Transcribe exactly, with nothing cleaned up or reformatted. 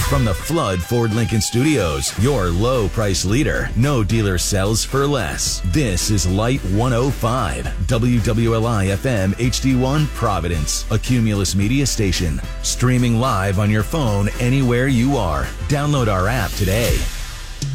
From the Flood Ford Lincoln Studios, your low price leader. No dealer sells for less. This is Light one oh five, W W L I F M H D one Providence, a Cumulus Media station. Streaming live on your phone anywhere you are. Download our app today.